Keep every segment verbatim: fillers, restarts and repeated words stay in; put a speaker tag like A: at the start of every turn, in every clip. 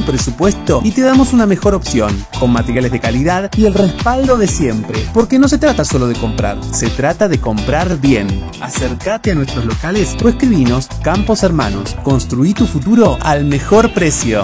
A: presupuesto y te damos una mejor opción, con materiales de calidad y el respaldo de siempre. Porque no se trata solo de comprar, se trata de comprar bien. Acércate a nuestros locales o escribinos Campos Hermanos. Construí tu futuro al mejor precio.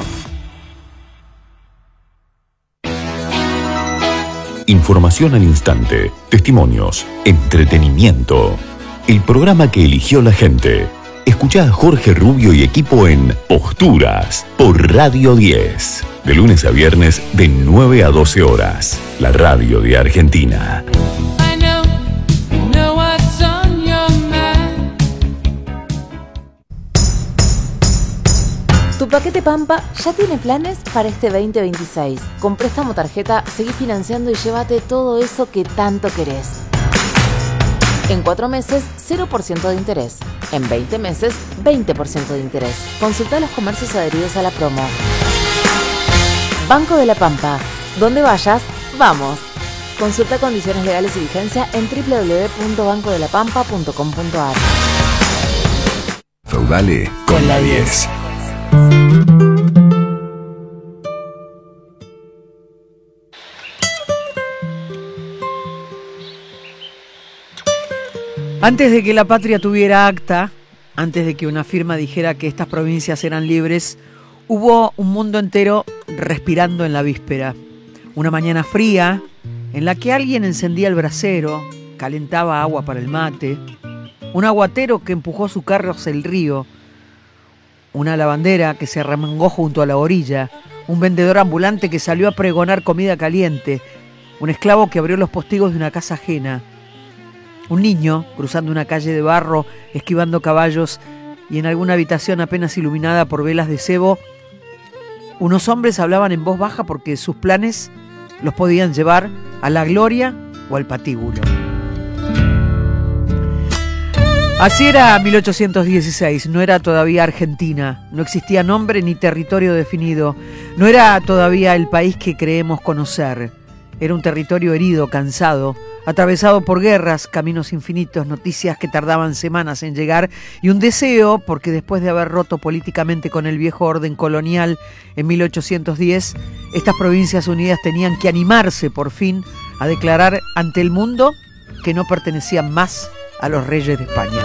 B: Información al instante, testimonios, entretenimiento. El programa que eligió la gente. Escuchá a Jorge Rubio y equipo en Posturas por Radio diez. De lunes a viernes de nueve a doce horas. La radio de Argentina.
C: Tu paquete Pampa ya tiene planes para este veinte veintiséis. Con préstamo tarjeta, seguí financiando y llévate todo eso que tanto querés. En cuatro meses, cero por ciento de interés. En veinte meses, veinte por ciento de interés. Consulta los comercios adheridos a la promo. Banco de la Pampa. Donde vayas, vamos. Consulta condiciones legales y vigencia en doble u doble u doble u punto banco de la pampa punto com punto a r.
B: Feudale con la diez.
D: Antes de que la patria tuviera acta, antes de que una firma dijera que estas provincias eran libres, hubo un mundo entero respirando en la víspera. Una mañana fría, en la que alguien encendía el brasero, calentaba agua para el mate, un aguatero que empujó su carro hacia el río, una lavandera que se arremangó junto a la orilla, un vendedor ambulante que salió a pregonar comida caliente, un esclavo que abrió los postigos de una casa ajena, un niño cruzando una calle de barro, esquivando caballos, y en alguna habitación apenas iluminada por velas de cebo, unos hombres hablaban en voz baja porque sus planes los podían llevar a la gloria o al patíbulo. Así era mil ochocientos dieciséis, no era todavía Argentina, no existía nombre ni territorio definido, no era todavía el país que creemos conocer. Era un territorio herido, cansado, atravesado por guerras, caminos infinitos, noticias que tardaban semanas en llegar y un deseo, porque después de haber roto políticamente con el viejo orden colonial en mil ochocientos diez, estas provincias unidas tenían que animarse por fin a declarar ante el mundo que no pertenecían más a los reyes de España.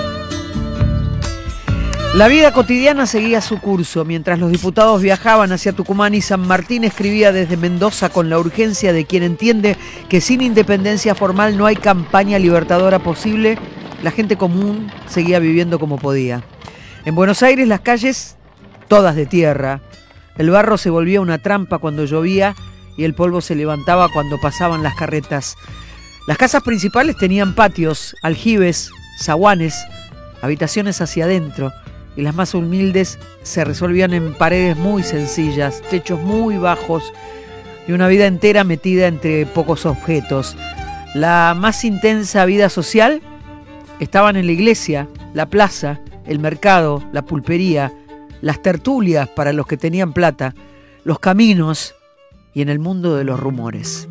D: La vida cotidiana seguía su curso. Mientras los diputados viajaban hacia Tucumán y San Martín, escribía desde Mendoza con la urgencia de quien entiende que sin independencia formal no hay campaña libertadora posible. La gente común seguía viviendo como podía. En Buenos Aires las calles todas de tierra. El barro se volvía una trampa cuando llovía y el polvo se levantaba cuando pasaban las carretas. Las casas principales tenían patios, aljibes, zaguanes, habitaciones hacia adentro. Y las más humildes se resolvían en paredes muy sencillas, techos muy bajos y una vida entera metida entre pocos objetos. La más intensa vida social estaban en la iglesia, la plaza, el mercado, la pulpería, las tertulias para los que tenían plata, los caminos y en el mundo de los rumores.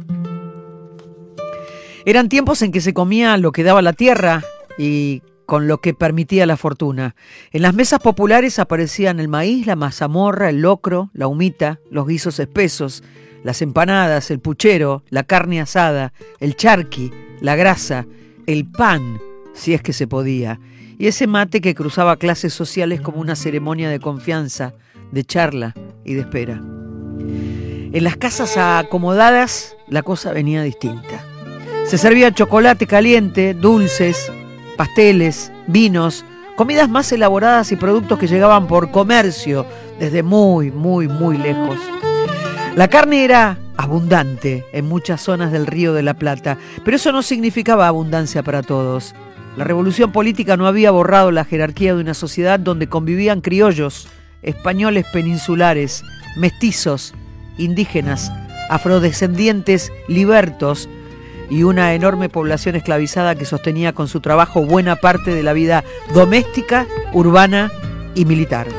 D: Eran tiempos en que se comía lo que daba la tierra y con lo que permitía la fortuna. En las mesas populares aparecían el maíz, la mazamorra, el locro, la humita, los guisos espesos, las empanadas, el puchero, la carne asada, el charqui, la grasa, el pan, si es que se podía, y ese mate que cruzaba clases sociales como una ceremonia de confianza, de charla y de espera. En las casas acomodadas la cosa venía distinta. Se servía chocolate caliente, dulces, pasteles, vinos, comidas más elaboradas y productos que llegaban por comercio desde muy, muy, muy lejos. La carne era abundante en muchas zonas del Río de la Plata, pero eso no significaba abundancia para todos. La revolución política no había borrado la jerarquía de una sociedad donde convivían criollos, españoles peninsulares, mestizos, indígenas, afrodescendientes, libertos, y una enorme población esclavizada que sostenía con su trabajo buena parte de la vida doméstica, urbana y militar.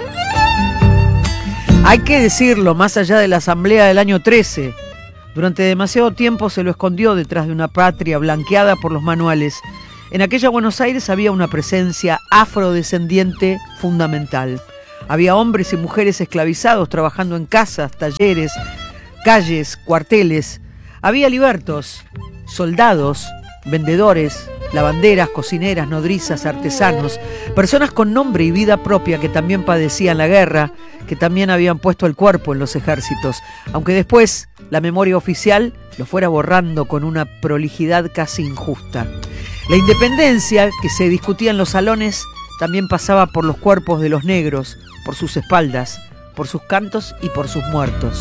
D: Hay que decirlo, más allá de la asamblea del año trece, durante demasiado tiempo se lo escondió detrás de una patria blanqueada por los manuales. En aquella Buenos Aires había una presencia afrodescendiente fundamental. Había hombres y mujeres esclavizados trabajando en casas, talleres, calles, cuarteles. Había libertos, soldados, vendedores, lavanderas, cocineras, nodrizas, artesanos, personas con nombre y vida propia que también padecían la guerra, que también habían puesto el cuerpo en los ejércitos, aunque después la memoria oficial lo fuera borrando con una prolijidad casi injusta. La independencia que se discutía en los salones también pasaba por los cuerpos de los negros, por sus espaldas, por sus cantos y por sus muertos.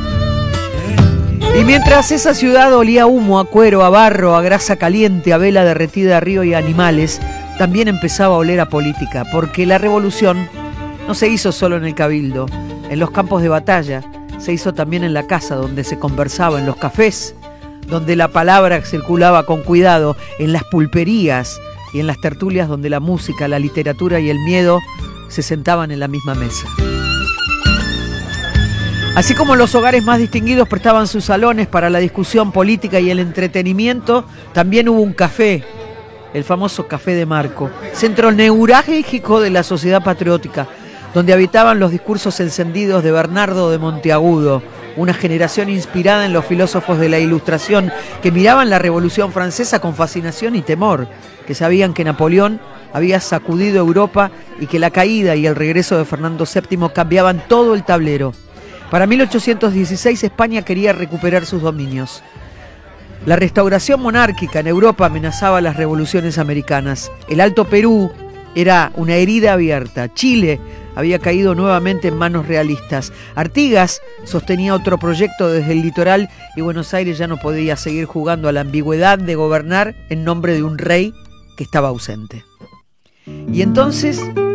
D: Y mientras esa ciudad olía a humo, a cuero, a barro, a grasa caliente, a vela derretida, a río y a animales, también empezaba a oler a política, porque la revolución no se hizo solo en el cabildo, en los campos de batalla, se hizo también en la casa donde se conversaba, en los cafés, donde la palabra circulaba con cuidado, en las pulperías y en las tertulias donde la música, la literatura y el miedo se sentaban en la misma mesa. Así como los hogares más distinguidos prestaban sus salones para la discusión política y el entretenimiento, también hubo un café, el famoso Café de Marco, centro neurálgico de la sociedad patriótica, donde habitaban los discursos encendidos de Bernardo de Monteagudo, una generación inspirada en los filósofos de la Ilustración que miraban la Revolución Francesa con fascinación y temor, que sabían que Napoleón había sacudido Europa y que la caída y el regreso de Fernando séptimo cambiaban todo el tablero. Para mil ochocientos dieciséis España quería recuperar sus dominios. La restauración monárquica en Europa amenazaba las revoluciones americanas. El Alto Perú era una herida abierta. Chile había caído nuevamente en manos realistas. Artigas sostenía otro proyecto desde el litoral y Buenos Aires ya no podía seguir jugando a la ambigüedad de gobernar en nombre de un rey que estaba ausente. Y entonces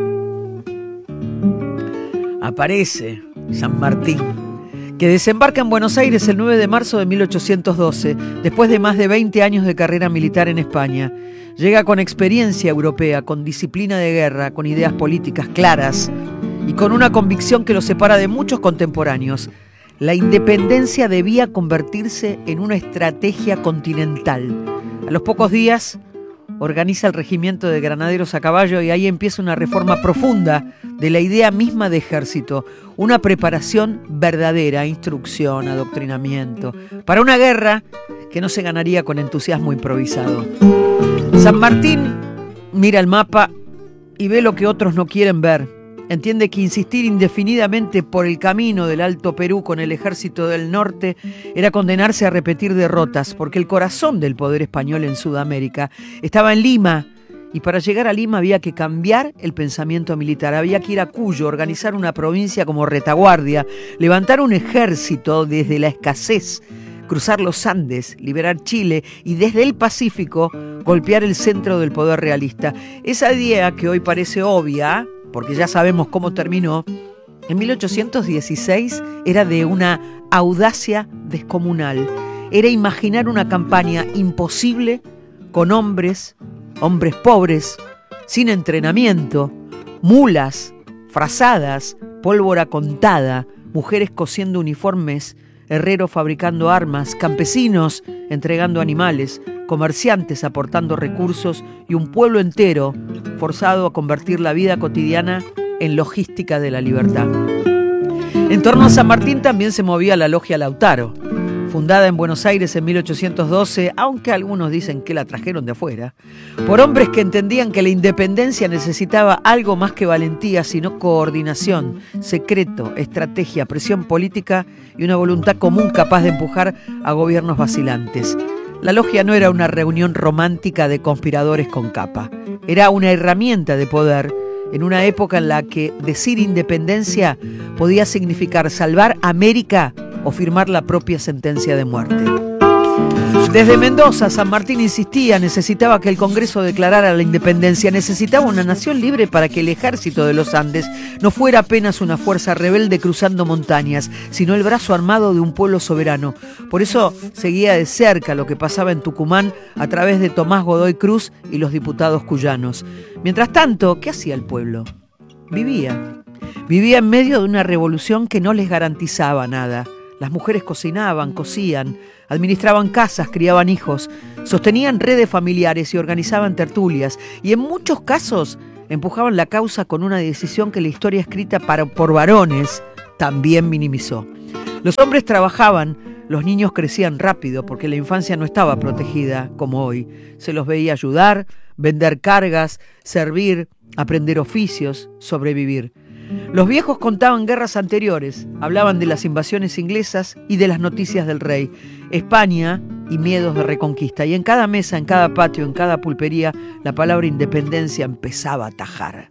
D: aparece San Martín, que desembarca en Buenos Aires el nueve de marzo de mil ochocientos doce, después de más de veinte años de carrera militar en España. Llega con experiencia europea, con disciplina de guerra, con ideas políticas claras y con una convicción que lo separa de muchos contemporáneos. La independencia debía convertirse en una estrategia continental. A los pocos días organiza el regimiento de granaderos a caballo y ahí empieza una reforma profunda de la idea misma de ejército, una preparación verdadera, instrucción, adoctrinamiento, para una guerra que no se ganaría con entusiasmo improvisado. San Martín mira el mapa y ve lo que otros no quieren ver. Entiende que insistir indefinidamente por el camino del Alto Perú con el ejército del norte era condenarse a repetir derrotas, porque el corazón del poder español en Sudamérica estaba en Lima, y para llegar a Lima había que cambiar el pensamiento militar, había que ir a Cuyo, organizar una provincia como retaguardia, levantar un ejército desde la escasez, cruzar los Andes, liberar Chile y desde el Pacífico golpear el centro del poder realista. Esa idea que hoy parece obvia, porque ya sabemos cómo terminó, en mil ochocientos dieciséis era de una audacia descomunal. Era imaginar una campaña imposible con hombres, hombres pobres, sin entrenamiento, mulas, frazadas, pólvora contada, mujeres cosiendo uniformes, herreros fabricando armas, campesinos entregando animales, comerciantes aportando recursos y un pueblo entero forzado a convertir la vida cotidiana en logística de la libertad. En torno a San Martín también se movía la Logia Lautaro, fundada en Buenos Aires en mil ochocientos doce, aunque algunos dicen que la trajeron de afuera, por hombres que entendían que la independencia necesitaba algo más que valentía, sino coordinación, secreto, estrategia, presión política y una voluntad común capaz de empujar a gobiernos vacilantes. La logia no era una reunión romántica de conspiradores con capa, era una herramienta de poder en una época en la que decir independencia podía significar salvar América o firmar la propia sentencia de muerte. Desde Mendoza, San Martín insistía, necesitaba que el Congreso declarara la independencia, necesitaba una nación libre para que el ejército de los Andes no fuera apenas una fuerza rebelde cruzando montañas, sino el brazo armado de un pueblo soberano. Por eso seguía de cerca lo que pasaba en Tucumán a través de Tomás Godoy Cruz y los diputados cuyanos. Mientras tanto, ¿qué hacía el pueblo? Vivía. Vivía en medio de una revolución que no les garantizaba nada. Las mujeres cocinaban, cosían, administraban casas, criaban hijos, sostenían redes familiares y organizaban tertulias. Y en muchos casos, empujaban la causa con una decisión que la historia escrita para, por varones también minimizó. Los hombres trabajaban, los niños crecían rápido porque la infancia no estaba protegida como hoy. Se los veía ayudar, vender cargas, servir, aprender oficios, sobrevivir. Los viejos contaban guerras anteriores, hablaban de las invasiones inglesas y de las noticias del rey, España y miedos de reconquista. Y en cada mesa, en cada patio, en cada pulpería, la palabra independencia empezaba a tajar.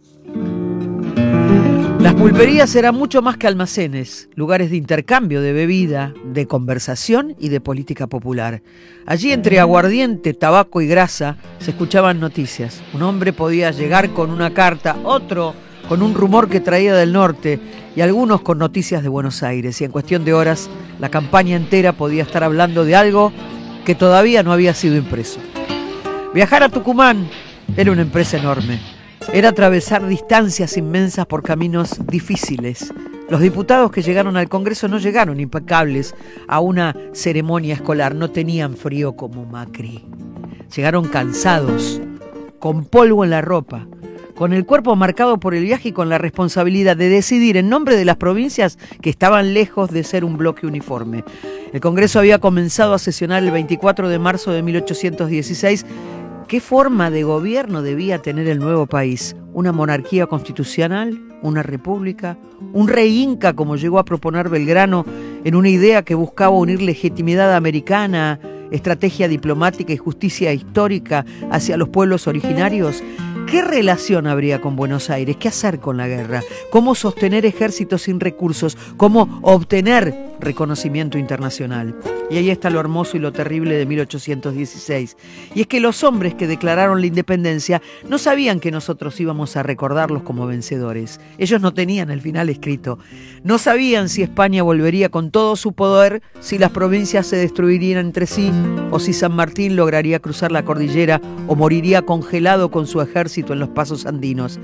D: Las pulperías eran mucho más que almacenes, lugares de intercambio, de bebida, de conversación y de política popular. Allí, entre aguardiente, tabaco y grasa, se escuchaban noticias. Un hombre podía llegar con una carta, otro con un rumor que traía del norte y algunos con noticias de Buenos Aires. Y en cuestión de horas, la campaña entera podía estar hablando de algo que todavía no había sido impreso. Viajar a Tucumán era una empresa enorme. Era atravesar distancias inmensas por caminos difíciles. Los diputados que llegaron al Congreso no llegaron impecables a una ceremonia escolar, no tenían frío como Macri. Llegaron cansados, con polvo en la ropa, con el cuerpo marcado por el viaje y con la responsabilidad de decidir en nombre de las provincias que estaban lejos de ser un bloque uniforme. El Congreso había comenzado a sesionar el veinticuatro de marzo de mil ochocientos dieciséis. ¿Qué forma de gobierno debía tener el nuevo país? ¿Una monarquía constitucional? ¿Una república? ¿Un rey inca, como llegó a proponer Belgrano, en una idea que buscaba unir legitimidad americana, estrategia diplomática y justicia histórica hacia los pueblos originarios? ¿Qué relación habría con Buenos Aires? ¿Qué hacer con la guerra? ¿Cómo sostener ejércitos sin recursos? ¿Cómo obtener reconocimiento internacional? Y ahí está lo hermoso y lo terrible de mil ochocientos dieciséis. Y es que los hombres que declararon la independencia no sabían que nosotros íbamos a recordarlos como vencedores. Ellos no tenían el final escrito. No sabían si España volvería con todo su poder, si las provincias se destruirían entre sí, o si San Martín lograría cruzar la cordillera o moriría congelado con su ejército en los pasos andinos.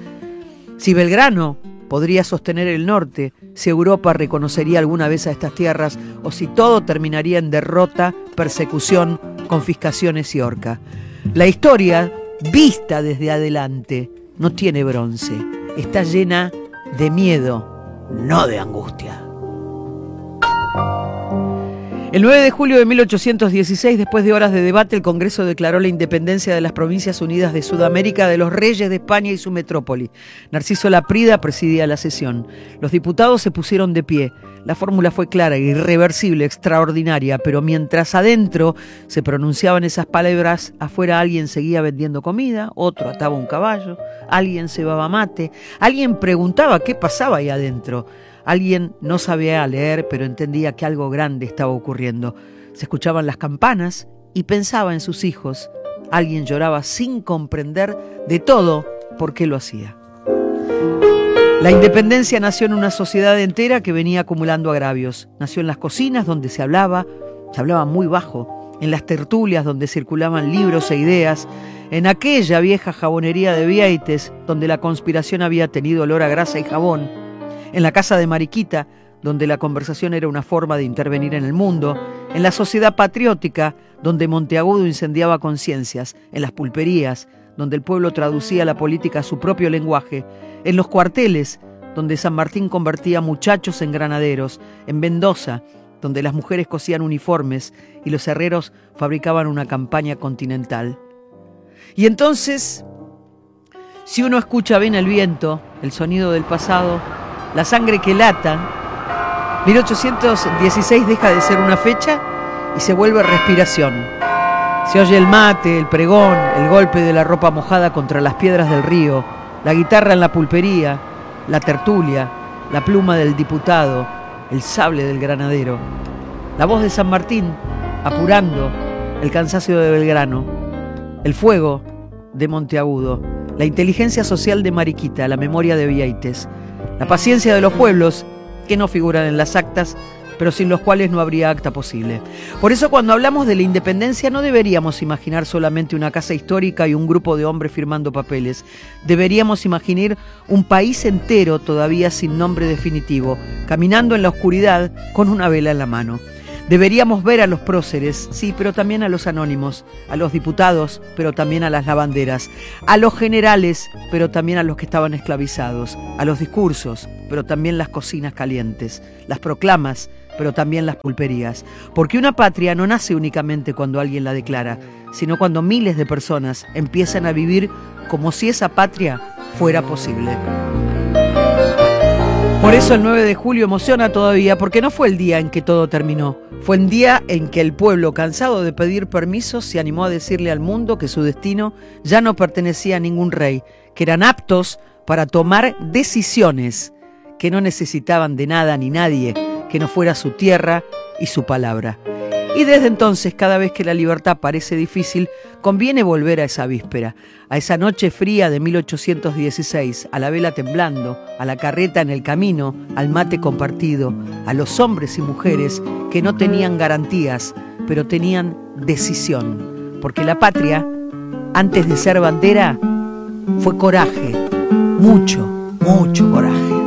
D: Si Belgrano podría sostener el norte, si Europa reconocería alguna vez a estas tierras, o si todo terminaría en derrota, persecución, confiscaciones y horca. La historia, vista desde adelante, no tiene bronce, está llena de miedo, no de angustia. El nueve de julio de mil ochocientos dieciséis, después de horas de debate, el Congreso declaró la independencia de las Provincias Unidas de Sudamérica de los reyes de España y su metrópoli. Narciso Laprida presidía la sesión. Los diputados se pusieron de pie. La fórmula fue clara, irreversible, extraordinaria, pero mientras adentro se pronunciaban esas palabras, afuera alguien seguía vendiendo comida, otro ataba un caballo, alguien cebaba mate, alguien preguntaba qué pasaba ahí adentro. Alguien no sabía leer, pero entendía que algo grande estaba ocurriendo. Se escuchaban las campanas y pensaba en sus hijos. Alguien lloraba sin comprender de todo por qué lo hacía. La independencia nació en una sociedad entera que venía acumulando agravios. Nació en las cocinas donde se hablaba, se hablaba muy bajo, en las tertulias donde circulaban libros e ideas, en aquella vieja jabonería de Vieites donde la conspiración había tenido olor a grasa y jabón, en la casa de Mariquita, donde la conversación era una forma de intervenir en el mundo, en la sociedad patriótica, donde Monteagudo incendiaba conciencias, en las pulperías, donde el pueblo traducía la política a su propio lenguaje, en los cuarteles, donde San Martín convertía muchachos en granaderos, en Mendoza, donde las mujeres cosían uniformes y los herreros fabricaban una campaña continental. Y entonces, si uno escucha bien el viento, el sonido del pasado, la sangre que lata, mil ochocientos dieciséis deja de ser una fecha y se vuelve respiración. Se oye el mate, el pregón, el golpe de la ropa mojada contra las piedras del río, la guitarra en la pulpería, la tertulia, la pluma del diputado, el sable del granadero, la voz de San Martín apurando el cansancio de Belgrano, el fuego de Monteagudo, la inteligencia social de Mariquita, la memoria de Vieites, la paciencia de los pueblos, que no figuran en las actas, pero sin los cuales no habría acta posible. Por eso, cuando hablamos de la independencia, no deberíamos imaginar solamente una casa histórica y un grupo de hombres firmando papeles. Deberíamos imaginar un país entero todavía sin nombre definitivo, caminando en la oscuridad con una vela en la mano. Deberíamos ver a los próceres, sí, pero también a los anónimos, a los diputados, pero también a las lavanderas, a los generales, pero también a los que estaban esclavizados, a los discursos, pero también las cocinas calientes, las proclamas, pero también las pulperías. Porque una patria no nace únicamente cuando alguien la declara, sino cuando miles de personas empiezan a vivir como si esa patria fuera posible. Por eso el nueve de julio emociona todavía, porque no fue el día en que todo terminó. Fue el día en que el pueblo, cansado de pedir permisos, se animó a decirle al mundo que su destino ya no pertenecía a ningún rey, que eran aptos para tomar decisiones, que no necesitaban de nada ni nadie, que no fuera su tierra y su palabra. Y desde entonces, cada vez que la libertad parece difícil, conviene volver a esa víspera, a esa noche fría de mil ochocientos dieciséis, a la vela temblando, a la carreta en el camino, al mate compartido, a los hombres y mujeres que no tenían garantías, pero tenían decisión. Porque la patria, antes de ser bandera, fue coraje, mucho, mucho coraje.